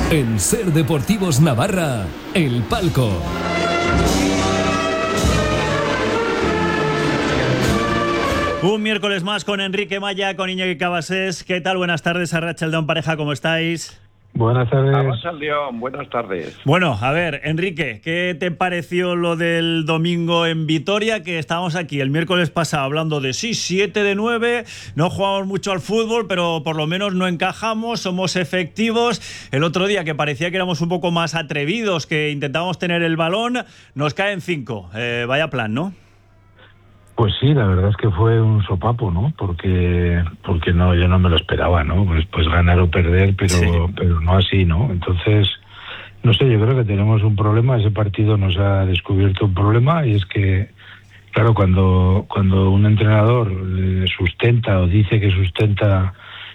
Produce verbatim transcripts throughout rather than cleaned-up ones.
En Ser Deportivos Navarra, El Palco. Un miércoles más con Enrique Maya, con Iñaki Cabasés. ¿Qué tal? Buenas tardes, Arratsaldeon pareja, ¿cómo estáis? Buenas tardes. Arratsaldeon, buenas tardes. Bueno, a ver, Enrique, ¿qué te pareció lo del domingo en Vitoria? Que estábamos aquí el miércoles pasado hablando de sí, siete de nueve, no jugamos mucho al fútbol, pero por lo menos no encajamos, somos efectivos. El otro día, que parecía que éramos un poco más atrevidos, que intentábamos tener el balón, nos caen cinco. Eh, vaya plan, ¿no? Pues sí, la verdad es que fue un sopapo, ¿no? Porque porque no, yo no me lo esperaba, ¿no? Pues, pues ganar o perder, pero sí. pero no así, ¿no? Entonces, no sé, yo creo que tenemos un problema. Ese partido nos ha descubierto un problema, y es que, claro, cuando cuando un entrenador sustenta o dice que sustenta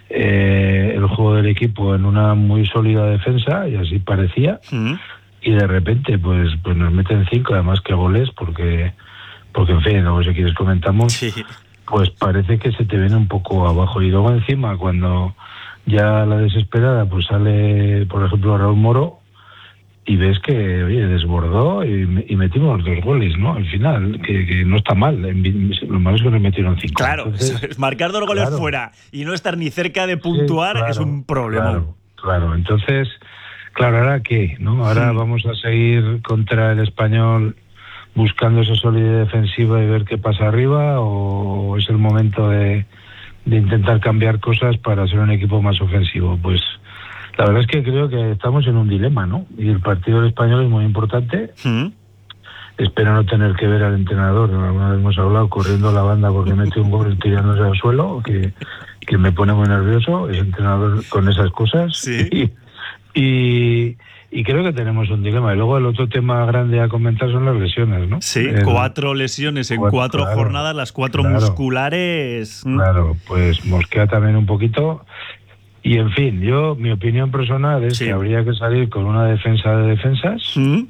eh, el juego del equipo en una muy sólida defensa, y así parecía, uh-huh. y de repente pues pues nos meten cinco, además que goles, porque porque en fin, luego si quieres comentamos, sí. pues parece que se te viene un poco abajo. Y luego encima, cuando ya la desesperada, pues sale, por ejemplo, Raúl Moro, y ves que, oye, desbordó y, y metimos dos goles, ¿no? Al final, que, que no está mal. Lo malo es que nos metieron cinco. Claro, entonces, marcar dos goles claro. fuera y no estar ni cerca de puntuar, sí, claro, es un problema. Claro, claro. Entonces, claro, ¿ahora qué? ¿No? Ahora sí. vamos a seguir contra el Español buscando esa solidez defensiva y ver qué pasa arriba, o es el momento de, de intentar cambiar cosas para ser un equipo más ofensivo. Pues la verdad es que creo que estamos en un dilema, ¿no? Y el partido del Español es muy importante. ¿Mm? Espero no tener que ver al entrenador, alguna vez hemos hablado, corriendo a la banda porque mete un gol tirándose al suelo, que, que me pone muy nervioso, el entrenador con esas cosas. Sí. Y, y Y creo que tenemos un dilema. Y luego el otro tema grande a comentar son las lesiones, ¿no? Sí, el, cuatro lesiones en cuatro, cuatro claro, jornadas, las cuatro claro, musculares. Claro, pues mosquea también un poquito. Y en fin, yo, mi opinión personal es sí. que habría que salir con una defensa de defensas, ¿Mm?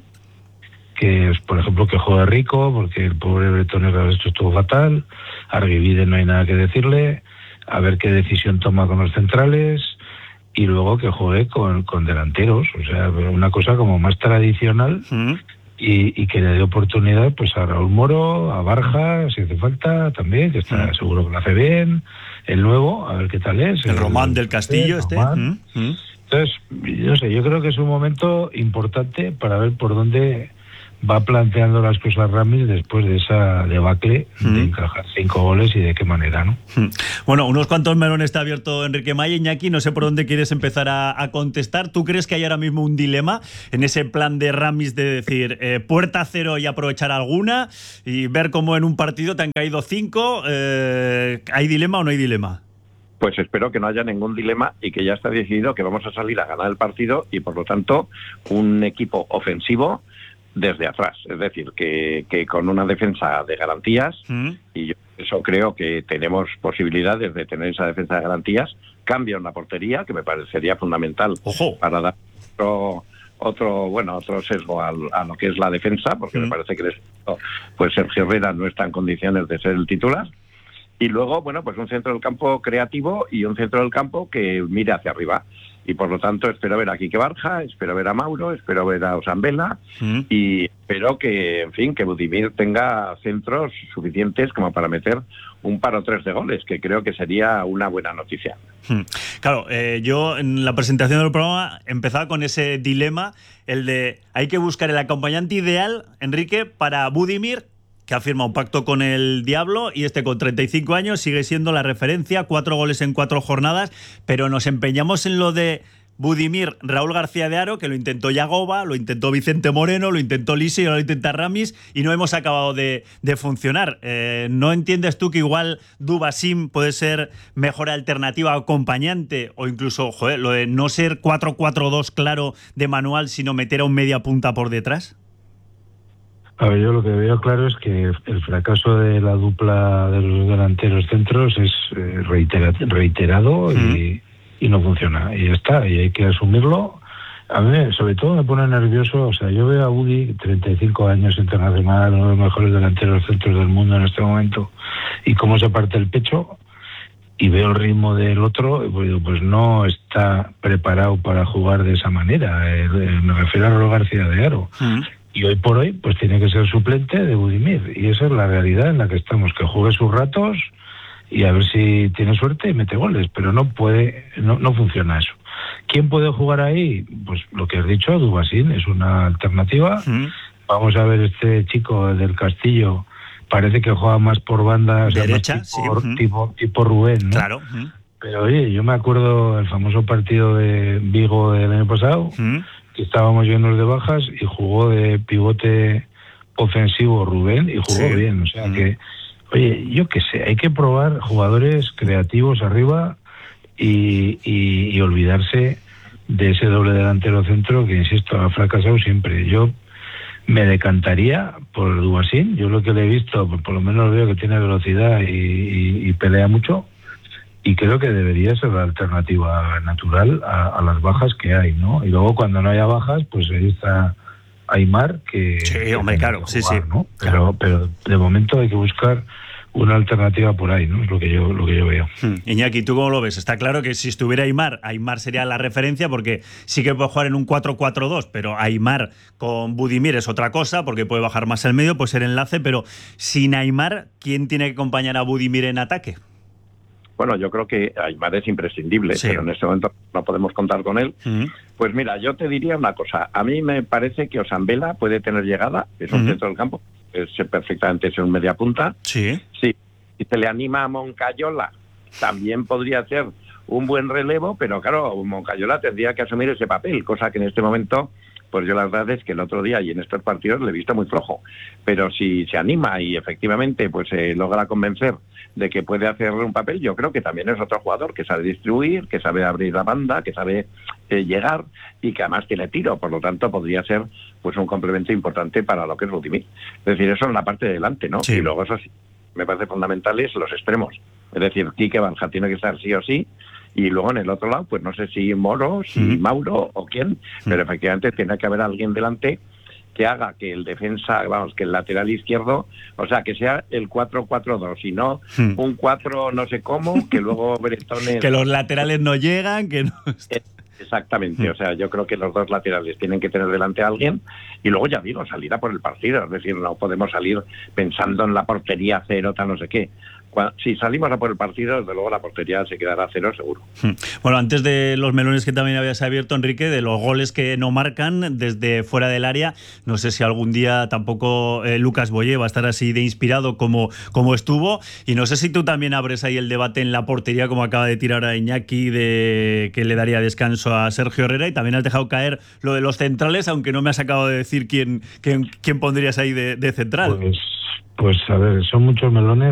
que es, por ejemplo, que juegue Rico, porque el pobre Bretón esto estuvo fatal. Arguivide no hay nada que decirle. A ver qué decisión toma con los centrales. Y luego que juegue con, con delanteros, o sea, una cosa como más tradicional, ¿Mm? y, y que le dé oportunidad pues a Raúl Moro, a Barja, si hace falta también, que está ¿Mm? seguro que lo hace bien, el nuevo, a ver qué tal es. El, el Román del Castillo, este. ¿Mm? Entonces, yo sé, yo creo que es un momento importante para ver por dónde va planteando las cosas Ramis después de esa debacle mm. de encajar cinco goles y de qué manera, ¿no? Bueno, unos cuantos melones está abierto Enrique Maya. Iñaki, no sé por dónde quieres empezar a, a contestar. ¿Tú crees que hay ahora mismo un dilema en ese plan de Ramis de decir eh, puerta cero y aprovechar alguna, y ver cómo en un partido te han caído cinco? Eh, ¿Hay dilema o no hay dilema? Pues espero que no haya ningún dilema y que ya está decidido que vamos a salir a ganar el partido, y por lo tanto un equipo ofensivo desde atrás, es decir, que, que con una defensa de garantías, ¿Mm? y yo eso creo que tenemos posibilidades de tener esa defensa de garantías, cambio en la portería, que me parecería fundamental Ojo. para dar otro, otro bueno otro sesgo a, a lo que es la defensa, porque ¿Mm? me parece que pues Sergio Herrera no está en condiciones de ser el titular. Y luego, bueno, pues un centro del campo creativo y un centro del campo que mire hacia arriba. Y por lo tanto espero ver a Quique Barja, espero ver a Mauro, espero ver a Osambela, ¿Mm? y espero que, en fin, que Budimir tenga centros suficientes como para meter un par o tres de goles, que creo que sería una buena noticia. Claro, eh, yo en la presentación del programa empezaba con ese dilema, el de hay que buscar el acompañante ideal, Enrique, para Budimir, que ha firmado un pacto con el diablo, y este con treinta y cinco años sigue siendo la referencia, cuatro goles en cuatro jornadas, pero nos empeñamos en lo de Budimir, Raúl García de Haro, que lo intentó Yagoba, lo intentó Vicente Moreno, lo intentó Lisi y ahora lo intenta Ramis, y no hemos acabado de, de funcionar. Eh, ¿No entiendes tú que igual Dubasim puede ser mejor alternativa, acompañante, o incluso, joder, lo de no ser cuatro cuatro dos claro de manual, sino meter a un media punta por detrás? A ver, yo lo que veo claro es que el fracaso de la dupla de los delanteros centros es eh, reitera, reiterado ¿Mm? y, y no funciona. Y ya está, y hay que asumirlo. A mí, sobre todo, me pone nervioso. O sea, yo veo a Udi, treinta y cinco años, internacional, uno de los mejores delanteros centros del mundo en este momento, y cómo se parte el pecho. y veo el ritmo del otro, pues, pues no está preparado para jugar de esa manera. Eh, me refiero a Raúl García de Haro. Uh-huh. Y hoy por hoy, pues tiene que ser suplente de Budimir. Y esa es la realidad en la que estamos, que juegue sus ratos y a ver si tiene suerte y mete goles. Pero no puede, no, no funciona eso. ¿Quién puede jugar ahí? Pues lo que has dicho, Dubasín es una alternativa. Uh-huh. Vamos a ver este chico del Castillo. Parece que juega más por banda, derecha, o sea, tipo, sí. tipo, tipo Rubén, ¿no? Claro. Uh-huh. Pero oye, yo me acuerdo del famoso partido de Vigo del año pasado, uh-huh. que estábamos llenos de bajas y jugó de pivote ofensivo Rubén y jugó sí. bien. O sea uh-huh. que, oye, yo qué sé, hay que probar jugadores creativos arriba y, y, y olvidarse de ese doble delantero centro que, insisto, ha fracasado siempre. Yo me decantaría por Dubasín. Yo lo que le he visto, por, por lo menos veo que tiene velocidad y, y, y pelea mucho, y creo que debería ser la alternativa natural a, a las bajas que hay, ¿no? Y luego cuando no haya bajas, pues ahí está Aimar, que... Sí, hombre, claro, jugar, sí, sí. ¿no? Pero, claro. pero de momento hay que buscar una alternativa por ahí, ¿no? Es lo que yo lo que yo veo. Hmm. Iñaki, ¿tú cómo lo ves? Está claro que si estuviera Aimar, Aimar sería la referencia, porque sí que puede jugar en un cuatro cuatro dos, pero Aimar con Budimir es otra cosa, porque puede bajar más el medio, puede ser enlace, pero sin Aimar, ¿quién tiene que acompañar a Budimir en ataque? Bueno, yo creo que Aimar es imprescindible, sí. pero en este momento no podemos contar con él. Uh-huh. Pues mira, yo te diría una cosa. A mí me parece que Osambela puede tener llegada, es un uh-huh. centro del campo, es perfectamente es un media punta. Sí. Sí. Si se le anima a Moncayola, también podría ser un buen relevo, pero claro, Moncayola tendría que asumir ese papel, cosa que en este momento, pues yo la verdad es que el otro día y en estos partidos le he visto muy flojo. Pero si se anima y efectivamente pues eh, logra convencer de que puede hacer un papel, yo creo que también es otro jugador que sabe distribuir, que sabe abrir la banda, que sabe eh, llegar y que además tiene tiro, por lo tanto podría ser pues un complemento importante para lo que es Budimir. Es decir, eso en la parte de delante, ¿no? Sí. Y luego eso sí, me parece fundamentales los extremos. Es decir, Quique Banja tiene que estar sí o sí, y luego en el otro lado, pues no sé si Moro, si mm. Mauro o quién, mm. pero efectivamente tiene que haber alguien delante que haga que el defensa, vamos, que el lateral izquierdo, o sea, que sea el cuatro cuatro dos y no mm. un cuatro no sé cómo, que luego Bretones... que los laterales no llegan, que no... Exactamente, o sea, yo creo que los dos laterales tienen que tener delante a alguien y luego ya digo, salir a por el partido, es decir, no podemos salir pensando en la portería cero, tal no sé qué. Si salimos a por el partido, desde luego la portería se quedará a cero seguro. Bueno, antes de los melones que también habías abierto, Enrique, de los goles que no marcan desde fuera del área, no sé si algún día tampoco eh, Lucas Boyé va a estar así de inspirado como, como estuvo, y no sé si tú también abres ahí el debate en la portería, como acaba de tirar a Iñaki, de que le daría descanso a Sergio Herrera, y también has dejado caer lo de los centrales, aunque no me has acabado de decir quién, quién, quién pondrías ahí de, de central. Pues, pues a ver, son muchos melones.